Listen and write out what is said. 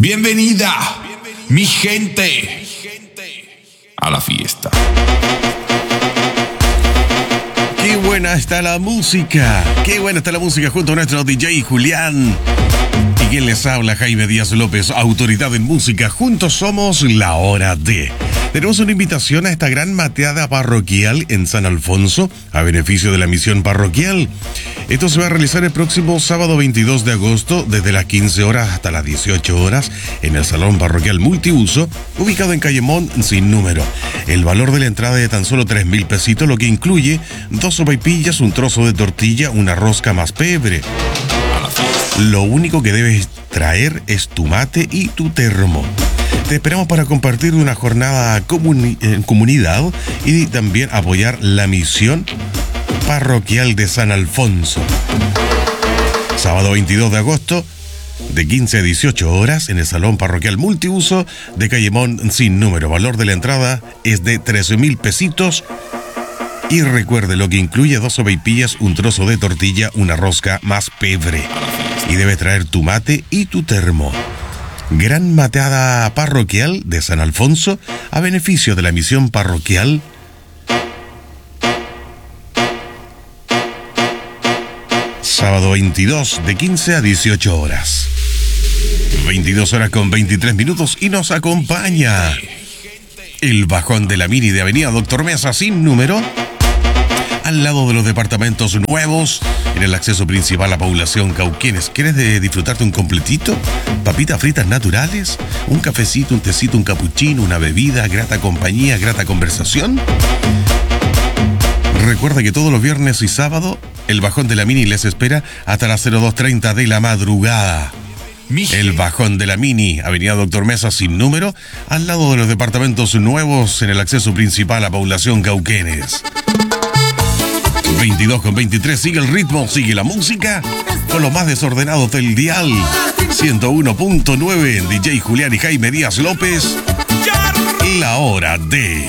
Bienvenida, mi gente, a la fiesta. Qué buena está la música. Qué buena está la música junto a nuestro DJ Julián. Y quien les habla, Jaime Díaz López, autoridad en música. Juntos somos La Hora de. Tenemos una invitación a esta gran mateada parroquial en San Alfonso, a beneficio de la misión parroquial. Esto se va a realizar el próximo sábado 22 de agosto, desde las 15 horas hasta las 18 horas, en el Salón Parroquial Multiuso, ubicado en Calle Montt sin número. El valor de la entrada es de tan solo 3.000 pesitos, lo que incluye 2 sopaipillas, un trozo de tortilla, una rosca más pebre. Lo único que debes traer es tu mate y tu termo. Te esperamos para compartir una jornada en comunidad y también apoyar la misión parroquial de San Alfonso. Sábado 22 de agosto, de 15 a 18 horas, en el Salón Parroquial Multiuso de Calle Montt sin número. Valor de la entrada es de 13.000 pesitos. Y recuerde, lo que incluye 2 sopaipillas, un trozo de tortilla, una rosca más pebre. Y debes traer tu mate y tu termo. Gran mateada parroquial de San Alfonso a beneficio de la misión parroquial. Sábado 22 de 15 a 18 horas. 22 horas con 23 minutos y nos acompaña el bajón de la Mini de Avenida Doctor Mesa sin número, al lado de los departamentos nuevos, en el acceso principal a población Cauquenes. ¿Quieres disfrutarte un completito? Papitas fritas naturales, un cafecito, un tecito, un capuchino, una bebida, grata compañía, grata conversación. Recuerda que todos los viernes y sábado el bajón de la Mini les espera hasta las 02:30 de la madrugada. El bajón de la Mini, Avenida Doctor Mesa sin número, al lado de los departamentos nuevos, en el acceso principal a población Cauquenes. 22 con 23, sigue el ritmo, sigue la música, con los más desordenados del dial. 101.9, DJ Julián y Jaime Díaz López. La Hora de.